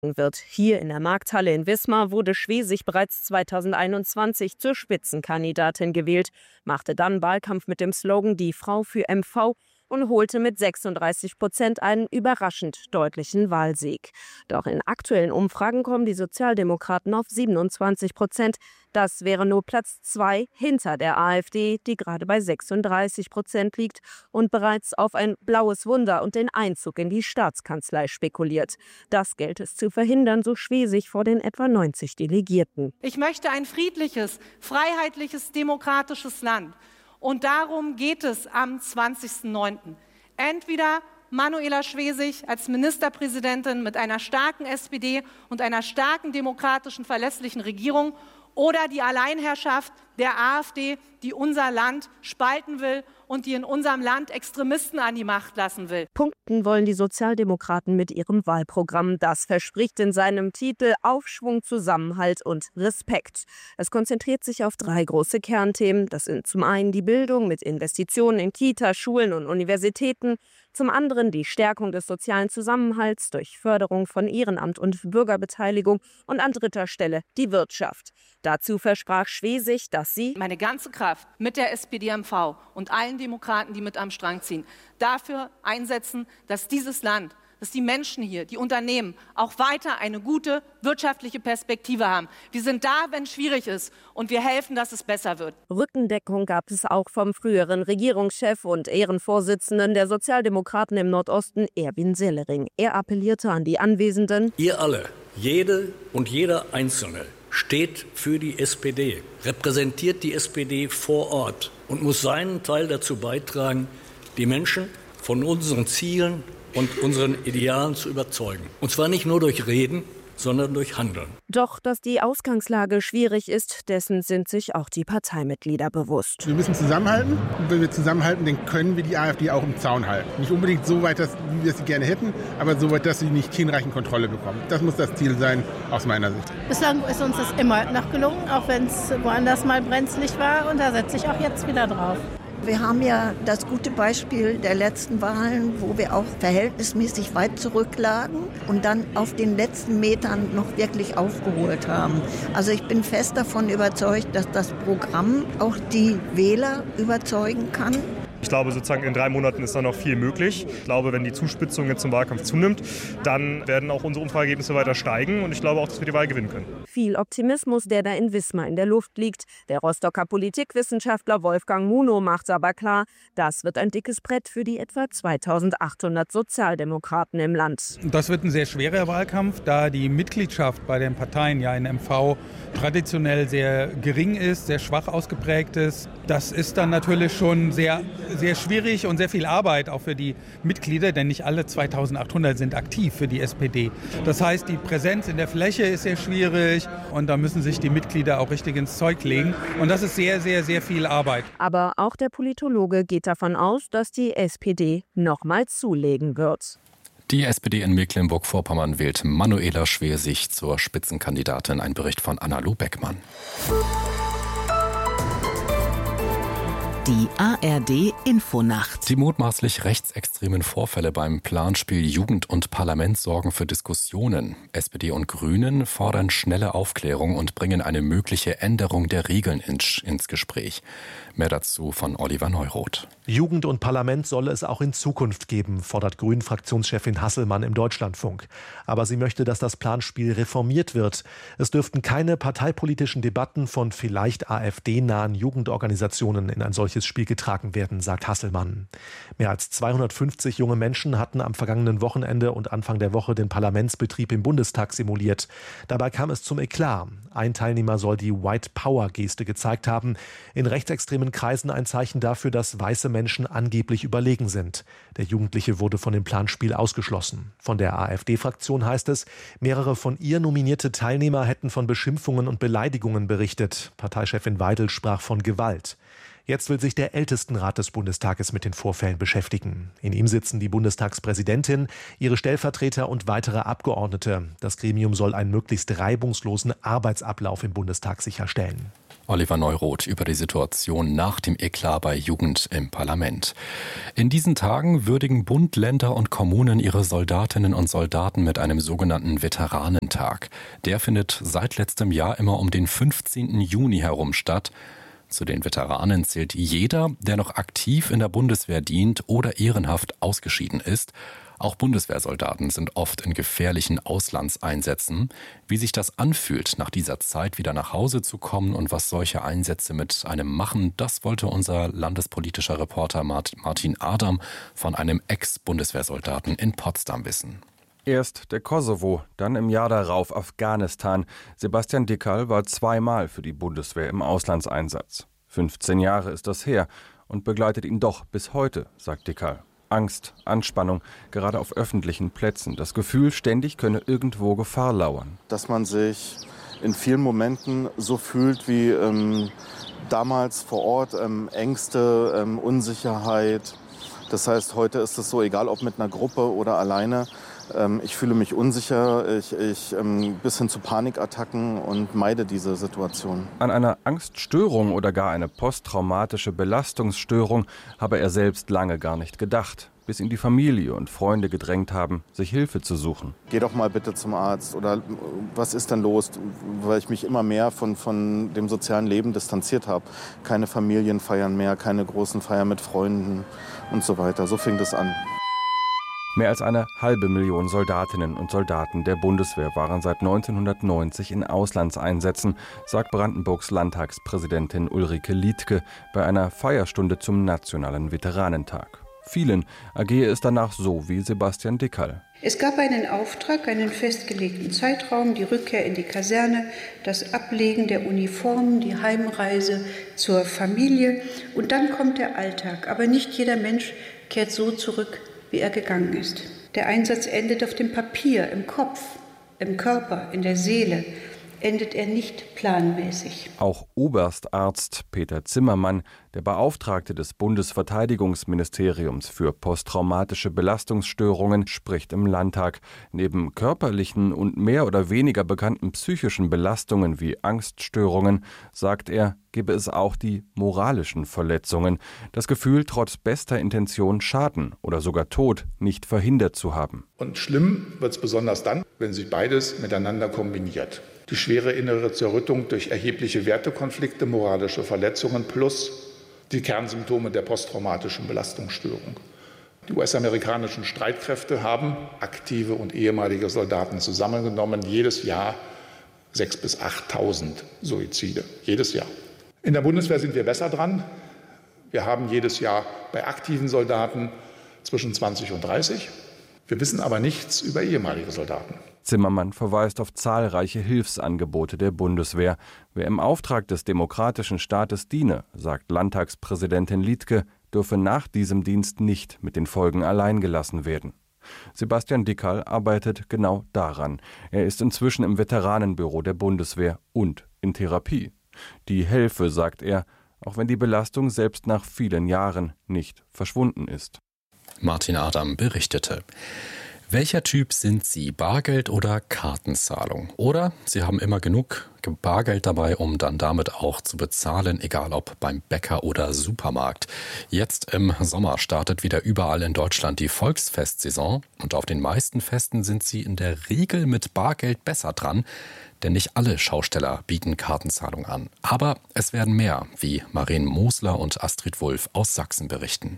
wird. Hier in der Markthalle in Wismar wurde Schwesig bereits 2021 zur Spitzenkandidatin gewählt, machte dann Wahlkampf mit dem Slogan „Die Frau für MV" und holte mit 36% einen überraschend deutlichen Wahlsieg. Doch in aktuellen Umfragen kommen die Sozialdemokraten auf 27%. Das wäre nur Platz 2 hinter der AfD, die gerade bei 36% liegt und bereits auf ein blaues Wunder und den Einzug in die Staatskanzlei spekuliert. Das gilt es zu verhindern, so Schwesig vor den etwa 90 Delegierten. Ich möchte ein friedliches, freiheitliches, demokratisches Land. Und darum geht es am 20.09. Entweder Manuela Schwesig als Ministerpräsidentin mit einer starken SPD und einer starken demokratischen, verlässlichen Regierung oder die Alleinherrschaft der AfD, die unser Land spalten will und die in unserem Land Extremisten an die Macht lassen will. Punkten wollen die Sozialdemokraten mit ihrem Wahlprogramm. Das verspricht in seinem Titel Aufschwung, Zusammenhalt und Respekt. Es konzentriert sich auf 3 große Kernthemen. Das sind zum einen die Bildung mit Investitionen in Kita, Schulen und Universitäten. Zum anderen die Stärkung des sozialen Zusammenhalts durch Förderung von Ehrenamt und Bürgerbeteiligung und an dritter Stelle die Wirtschaft. Dazu versprach Schwesig, dass sie meine ganze Kraft mit der SPD-MV und allen Demokraten, die mit am Strang ziehen, dafür einsetzen, dass dieses Land, dass die Menschen hier, die Unternehmen auch weiter eine gute wirtschaftliche Perspektive haben. Wir sind da, wenn es schwierig ist und wir helfen, dass es besser wird. Rückendeckung gab es auch vom früheren Regierungschef und Ehrenvorsitzenden der Sozialdemokraten im Nordosten, Erwin Sellering. Er appellierte an die Anwesenden: Ihr alle, jede und jeder Einzelne, steht für die SPD, repräsentiert die SPD vor Ort und muss seinen Teil dazu beitragen, die Menschen von unseren Zielen und unseren Idealen zu überzeugen. Und zwar nicht nur durch Reden, sondern durch Handeln. Doch, dass die Ausgangslage schwierig ist, dessen sind sich auch die Parteimitglieder bewusst. Wir müssen zusammenhalten. Und wenn wir zusammenhalten, dann können wir die AfD auch im Zaun halten. Nicht unbedingt so weit, wie wir sie gerne hätten, aber so weit, dass sie nicht hinreichend Kontrolle bekommen. Das muss das Ziel sein, aus meiner Sicht. Bislang ist uns das immer noch gelungen, auch wenn es woanders mal brenzlig war. Und da setze ich auch jetzt wieder drauf. Wir haben ja das gute Beispiel der letzten Wahlen, wo wir auch verhältnismäßig weit zurücklagen und dann auf den letzten Metern noch wirklich aufgeholt haben. Also ich bin fest davon überzeugt, dass das Programm auch die Wähler überzeugen kann. Ich glaube, sozusagen in 3 Monaten ist da noch viel möglich. Ich glaube, wenn die Zuspitzung jetzt zum Wahlkampf zunimmt, dann werden auch unsere Umfrageergebnisse weiter steigen. Und ich glaube auch, dass wir die Wahl gewinnen können. Viel Optimismus, der da in Wismar in der Luft liegt. Der Rostocker Politikwissenschaftler Wolfgang Munow macht aber klar, das wird ein dickes Brett für die etwa 2800 Sozialdemokraten im Land. Das wird ein sehr schwerer Wahlkampf, da die Mitgliedschaft bei den Parteien ja in MV traditionell sehr gering ist, sehr schwach ausgeprägt ist. Das ist dann natürlich schon sehr schwierig und sehr viel Arbeit auch für die Mitglieder, denn nicht alle 2800 sind aktiv für die SPD. Das heißt, die Präsenz in der Fläche ist sehr schwierig und da müssen sich die Mitglieder auch richtig ins Zeug legen. Und das ist sehr, sehr, sehr viel Arbeit. Aber auch der Politologe geht davon aus, dass die SPD nochmal zulegen wird. Die SPD in Mecklenburg-Vorpommern wählt Manuela Schwesig zur Spitzenkandidatin. Ein Bericht von Anna-Lu Beckmann. Die ARD-Infonacht. Die mutmaßlich rechtsextremen Vorfälle beim Planspiel Jugend und Parlament sorgen für Diskussionen. SPD und Grünen fordern schnelle Aufklärung und bringen eine mögliche Änderung der Regeln ins Gespräch. Mehr dazu von Oliver Neuroth. Jugend und Parlament solle es auch in Zukunft geben, fordert Grünen-Fraktionschefin Hasselmann im Deutschlandfunk. Aber sie möchte, dass das Planspiel reformiert wird. Es dürften keine parteipolitischen Debatten von vielleicht AfD-nahen Jugendorganisationen in ein solches Spiel getragen werden, sagt Hasselmann. Mehr als 250 junge Menschen hatten am vergangenen Wochenende und Anfang der Woche den Parlamentsbetrieb im Bundestag simuliert. Dabei kam es zum Eklat. Ein Teilnehmer soll die White-Power-Geste gezeigt haben. In rechtsextremen Kreisen ein Zeichen dafür, dass weiße Menschen angeblich überlegen sind. Der Jugendliche wurde von dem Planspiel ausgeschlossen. Von der AfD-Fraktion heißt es, mehrere von ihr nominierte Teilnehmer hätten von Beschimpfungen und Beleidigungen berichtet. Parteichefin Weidel sprach von Gewalt. Jetzt will sich der Ältestenrat des Bundestages mit den Vorfällen beschäftigen. In ihm sitzen die Bundestagspräsidentin, ihre Stellvertreter und weitere Abgeordnete. Das Gremium soll einen möglichst reibungslosen Arbeitsablauf im Bundestag sicherstellen. Oliver Neuroth über die Situation nach dem Eklat bei Jugend im Parlament. In diesen Tagen würdigen Bund, Länder und Kommunen ihre Soldatinnen und Soldaten mit einem sogenannten Veteranentag. Der findet seit letztem Jahr immer um den 15. Juni herum statt. Zu den Veteranen zählt jeder, der noch aktiv in der Bundeswehr dient oder ehrenhaft ausgeschieden ist. Auch Bundeswehrsoldaten sind oft in gefährlichen Auslandseinsätzen. Wie sich das anfühlt, nach dieser Zeit wieder nach Hause zu kommen und was solche Einsätze mit einem machen, das wollte unser landespolitischer Reporter Martin Adam von einem Ex-Bundeswehrsoldaten in Potsdam wissen. Erst der Kosovo, dann im Jahr darauf Afghanistan. Sebastian Dickerl war zweimal für die Bundeswehr im Auslandseinsatz. 15 Jahre ist das her und begleitet ihn doch bis heute, sagt Dickerl. Angst, Anspannung, gerade auf öffentlichen Plätzen. Das Gefühl, ständig könne irgendwo Gefahr lauern. Dass man sich in vielen Momenten so fühlt wie damals vor Ort, Ängste, Unsicherheit. Das heißt, heute ist es so, egal ob mit einer Gruppe oder alleine, ich fühle mich unsicher, bis hin zu Panikattacken und meide diese Situation. An eine Angststörung oder gar eine posttraumatische Belastungsstörung habe er selbst lange gar nicht gedacht, bis ihn die Familie und Freunde gedrängt haben, sich Hilfe zu suchen. Geh doch mal bitte zum Arzt oder was ist denn los? Weil ich mich immer mehr von dem sozialen Leben distanziert habe. Keine Familienfeiern mehr, keine großen Feiern mit Freunden und so weiter. So fing das an. Mehr als 500.000 Soldatinnen und Soldaten der Bundeswehr waren seit 1990 in Auslandseinsätzen, sagt Brandenburgs Landtagspräsidentin Ulrike Liedtke bei einer Feierstunde zum Nationalen Veteranentag. Vielen ergehe es danach so wie Sebastian Dickerl. Es gab einen Auftrag, einen festgelegten Zeitraum, die Rückkehr in die Kaserne, das Ablegen der Uniformen, die Heimreise zur Familie. Und dann kommt der Alltag. Aber nicht jeder Mensch kehrt so zurück, wie er gegangen ist. Der Einsatz endet auf dem Papier, im Kopf, im Körper, in der Seele. Endet er nicht planmäßig. Auch Oberstarzt Peter Zimmermann, der Beauftragte des Bundesverteidigungsministeriums für posttraumatische Belastungsstörungen, spricht im Landtag. Neben körperlichen und mehr oder weniger bekannten psychischen Belastungen wie Angststörungen, sagt er, gebe es auch die moralischen Verletzungen. Das Gefühl, trotz bester Intention Schaden oder sogar Tod nicht verhindert zu haben. Und schlimm wird es besonders dann, wenn sich beides miteinander kombiniert. Die schwere innere Zerrüttung durch erhebliche Wertekonflikte, moralische Verletzungen plus die Kernsymptome der posttraumatischen Belastungsstörung. Die US-amerikanischen Streitkräfte haben aktive und ehemalige Soldaten zusammengenommen, jedes Jahr 6.000 bis 8.000 Suizide, jedes Jahr. In der Bundeswehr sind wir besser dran. Wir haben jedes Jahr bei aktiven Soldaten zwischen 20 und 30. Wir wissen aber nichts über ehemalige Soldaten. Zimmermann verweist auf zahlreiche Hilfsangebote der Bundeswehr. Wer im Auftrag des demokratischen Staates diene, sagt Landtagspräsidentin Liedtke, dürfe nach diesem Dienst nicht mit den Folgen allein gelassen werden. Sebastian Dickerl arbeitet genau daran. Er ist inzwischen im Veteranenbüro der Bundeswehr und in Therapie. Die helfe, sagt er, auch wenn die Belastung selbst nach vielen Jahren nicht verschwunden ist. Martin Adam berichtete. Welcher Typ sind Sie? Bargeld oder Kartenzahlung? Oder Sie haben immer genug Bargeld dabei, um dann damit auch zu bezahlen, egal ob beim Bäcker oder Supermarkt. Jetzt im Sommer startet wieder überall in Deutschland die Volksfestsaison. Und auf den meisten Festen sind Sie in der Regel mit Bargeld besser dran. Denn nicht alle Schausteller bieten Kartenzahlung an. Aber es werden mehr, wie Maren Mosler und Astrid Wulff aus Sachsen berichten.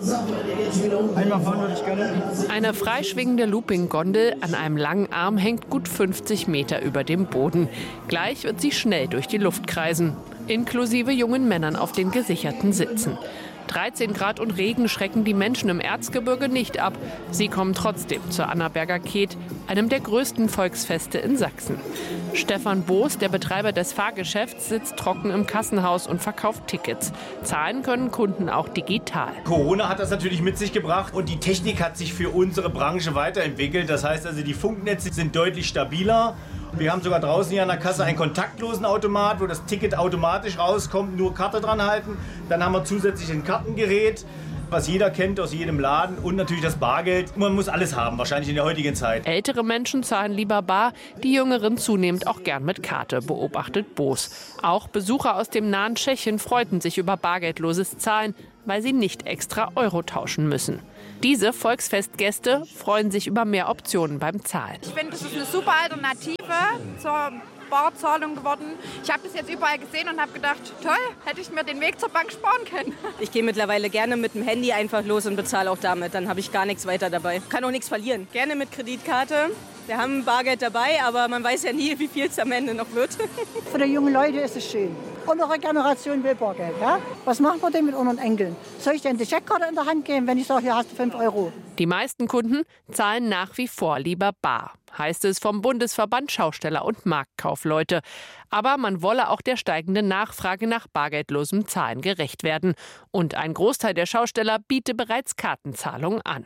Eine freischwingende Looping-Gondel an einem langen Arm hängt gut 50 Meter über dem Boden. Gleich wird sie schnell durch die Luft kreisen, inklusive jungen Männern auf den gesicherten Sitzen. 13 Grad und Regen schrecken die Menschen im Erzgebirge nicht ab. Sie kommen trotzdem zur Annaberger Keet, einem der größten Volksfeste in Sachsen. Stefan Boos, der Betreiber des Fahrgeschäfts, sitzt trocken im Kassenhaus und verkauft Tickets. Zahlen können Kunden auch digital. Corona hat das natürlich mit sich gebracht und die Technik hat sich für unsere Branche weiterentwickelt. Das heißt also, die Funknetze sind deutlich stabiler. Wir haben sogar draußen hier an der Kasse einen kontaktlosen Automat, wo das Ticket automatisch rauskommt, nur Karte dran halten. Dann haben wir zusätzlich ein Kartengerät. was jeder kennt aus jedem Laden und natürlich das Bargeld. Man muss alles haben, wahrscheinlich in der heutigen Zeit. Ältere Menschen zahlen lieber bar, die Jüngeren zunehmend auch gern mit Karte, beobachtet Boos. Auch Besucher aus dem nahen Tschechien freuten sich über bargeldloses Zahlen, weil sie nicht extra Euro tauschen müssen. Diese Volksfestgäste freuen sich über mehr Optionen beim Zahlen. Ich finde, das ist eine super Alternative zur Barzahlung geworden. Ich habe das jetzt überall gesehen und habe gedacht, toll, hätte ich mir den Weg zur Bank sparen können. Ich gehe mittlerweile gerne mit dem Handy einfach los und bezahle auch damit. Dann habe ich gar nichts weiter dabei. Kann auch nichts verlieren. Gerne mit Kreditkarte. Wir haben Bargeld dabei, aber man weiß ja nie, wie viel es am Ende noch wird. Für die jungen Leute ist es schön. Unsere Generation will Bargeld. Ja? Was machen wir denn mit unseren Enkeln? Soll ich denn die Checkkarte in der Hand geben, wenn ich sage, hier hast du 5 Euro? Die meisten Kunden zahlen nach wie vor lieber bar, heißt es vom Bundesverband Schausteller und Marktkaufleute. Aber man wolle auch der steigenden Nachfrage nach bargeldlosem Zahlen gerecht werden. Und ein Großteil der Schausteller biete bereits Kartenzahlung an.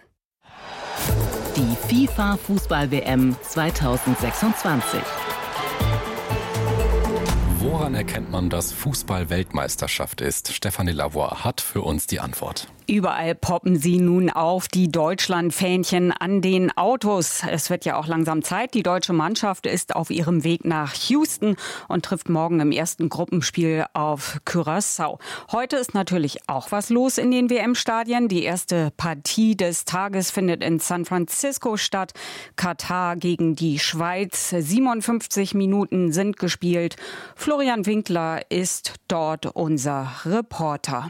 Die FIFA-Fußball-WM 2026. Woran erkennt man, dass Fußball Weltmeisterschaft ist? Stefanie Lavoie hat für uns die Antwort. Überall poppen sie nun auf, die Deutschland-Fähnchen an den Autos. Es wird ja auch langsam Zeit. Die deutsche Mannschaft ist auf ihrem Weg nach Houston und trifft morgen im ersten Gruppenspiel auf Curaçao. Heute ist natürlich auch was los in den WM-Stadien. Die erste Partie des Tages findet in San Francisco statt. Katar gegen die Schweiz. 57 Minuten sind gespielt. Florian Winkler ist dort unser Reporter.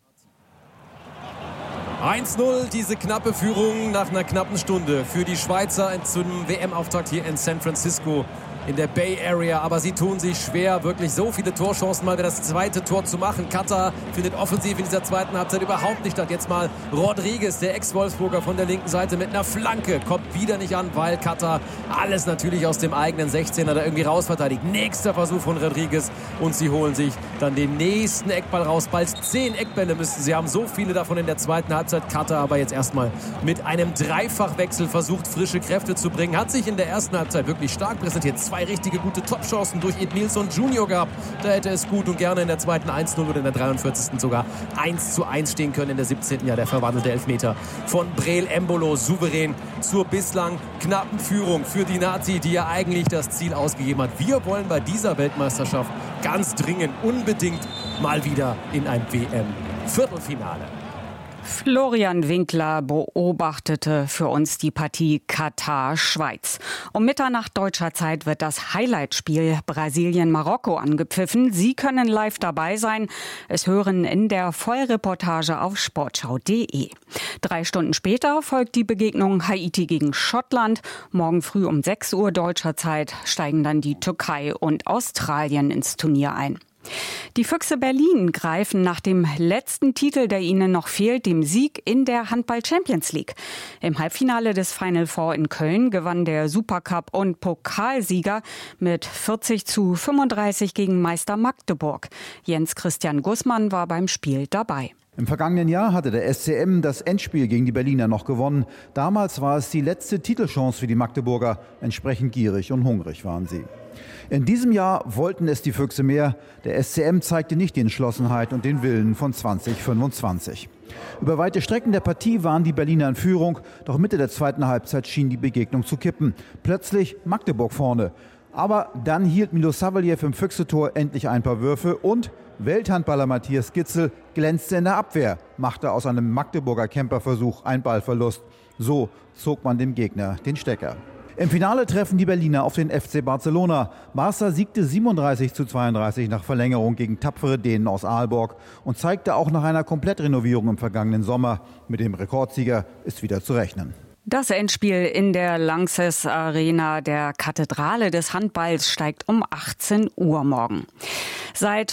1-0, diese knappe Führung nach einer knappen Stunde für die Schweizer zum WM-Auftakt hier in San Francisco in der Bay Area. Aber sie tun sich schwer, wirklich so viele Torchancen mal wieder das zweite Tor zu machen. Katar findet offensiv in dieser zweiten Halbzeit überhaupt nicht statt. Jetzt mal Rodriguez, der Ex-Wolfsburger von der linken Seite mit einer Flanke. Kommt wieder nicht an, weil Katar alles natürlich aus dem eigenen 16er da irgendwie rausverteidigt. Nächster Versuch von Rodriguez und sie holen sich dann den nächsten Eckball raus. Bald 10 Eckbälle müssten sie haben. So viele davon in der zweiten Halbzeit. Katar aber jetzt erstmal mit einem Dreifachwechsel versucht, frische Kräfte zu bringen. Hat sich in der ersten Halbzeit wirklich stark präsentiert. 2 richtige gute Top-Chancen durch Edmilson Junior gehabt. Da hätte es gut und gerne in der zweiten 1-0 oder in der 43. sogar 1:1 stehen können. In der 17. ja der verwandelte Elfmeter von Breel Embolo souverän zur bislang knappen Führung für die Nati, die ja eigentlich das Ziel ausgegeben hat. Wir wollen bei dieser Weltmeisterschaft ganz dringend, unbedingt mal wieder in ein WM-Viertelfinale. Florian Winkler beobachtete für uns die Partie Katar-Schweiz. Um Mitternacht deutscher Zeit wird das Highlightspiel Brasilien-Marokko angepfiffen. Sie können live dabei sein. Es hören in der Vollreportage auf sportschau.de. 3 Stunden später folgt die Begegnung Haiti gegen Schottland. Morgen früh um 6 Uhr deutscher Zeit steigen dann die Türkei und Australien ins Turnier ein. Die Füchse Berlin greifen nach dem letzten Titel, der ihnen noch fehlt, dem Sieg in der Handball-Champions League. Im Halbfinale des Final Four in Köln gewann der Supercup- und Pokalsieger mit 40:35 gegen Meister Magdeburg. Jens Christian Gußmann war beim Spiel dabei. Im vergangenen Jahr hatte der SCM das Endspiel gegen die Berliner noch gewonnen. Damals war es die letzte Titelchance für die Magdeburger. Entsprechend gierig und hungrig waren sie. In diesem Jahr wollten es die Füchse mehr. Der SCM zeigte nicht die Entschlossenheit und den Willen von 2025. Über weite Strecken der Partie waren die Berliner in Führung. Doch Mitte der zweiten Halbzeit schien die Begegnung zu kippen. Plötzlich Magdeburg vorne. Aber dann hielt Milo Savelyev im Füchse-Tor endlich ein paar Würfe und Welthandballer Matthias Gitzel glänzte in der Abwehr, machte aus einem Magdeburger Camperversuch einen Ballverlust. So zog man dem Gegner den Stecker. Im Finale treffen die Berliner auf den FC Barcelona. Barca siegte 37:32 nach Verlängerung gegen tapfere Dänen aus Aalborg und zeigte auch nach einer Komplettrenovierung im vergangenen Sommer, mit dem Rekordsieger ist wieder zu rechnen. Das Endspiel in der Lanxess Arena der Kathedrale des Handballs steigt um 18 Uhr morgen. Seit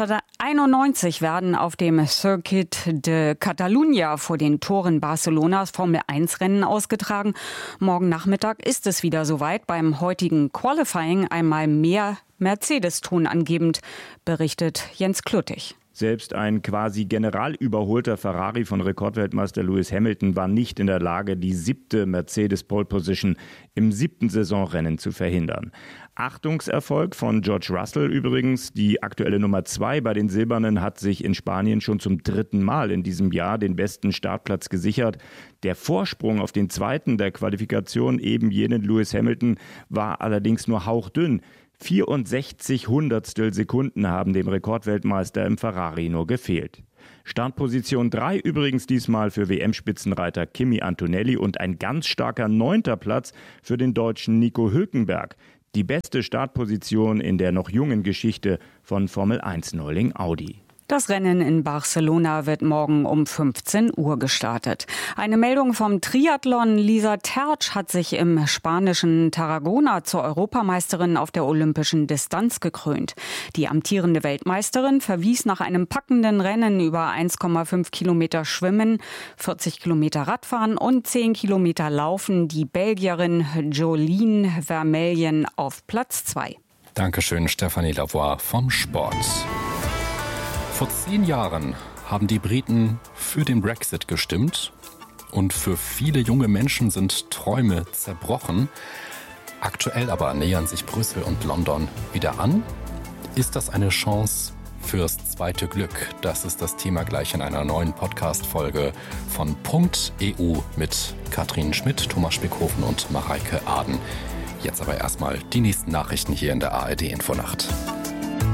1991 werden auf dem Circuit de Catalunya vor den Toren Barcelonas Formel-1-Rennen ausgetragen. Morgen Nachmittag ist es wieder soweit. Beim heutigen Qualifying einmal mehr Mercedes-Ton angebend, berichtet Jens Kluttig. Selbst ein quasi generalüberholter Ferrari von Rekordweltmeister Lewis Hamilton war nicht in der Lage, die 7. Mercedes-Pole-Position im 7. Saisonrennen zu verhindern. Achtungserfolg von George Russell übrigens. Die aktuelle Nummer 2 bei den Silbernen hat sich in Spanien schon zum 3. Mal in diesem Jahr den besten Startplatz gesichert. Der Vorsprung auf den zweiten der Qualifikation, eben jenen Lewis Hamilton, war allerdings nur hauchdünn. 64 Hundertstel Sekunden haben dem Rekordweltmeister im Ferrari nur gefehlt. Startposition 3 übrigens diesmal für WM-Spitzenreiter Kimi Antonelli und ein ganz starker 9. Platz für den Deutschen Nico Hülkenberg. Die beste Startposition in der noch jungen Geschichte von Formel-1-Neuling Audi. Das Rennen in Barcelona wird morgen um 15 Uhr gestartet. Eine Meldung vom Triathlon. Lisa Tertsch hat sich im spanischen Tarragona zur Europameisterin auf der olympischen Distanz gekrönt. Die amtierende Weltmeisterin verwies nach einem packenden Rennen über 1,5 Kilometer Schwimmen, 40 Kilometer Radfahren und 10 Kilometer Laufen die Belgierin Jolien Vermeulen auf Platz 2. Dankeschön, Stefanie Lavoie vom Sport. Vor 10 Jahren haben die Briten für den Brexit gestimmt und für viele junge Menschen sind Träume zerbrochen. Aktuell aber nähern sich Brüssel und London wieder an. Ist das eine Chance fürs zweite Glück? Das ist das Thema gleich in einer neuen Podcast-Folge von .eu mit Katrin Schmidt, Thomas Spickhofen und Mareike Aden. Jetzt aber erstmal die nächsten Nachrichten hier in der ARD Infonacht.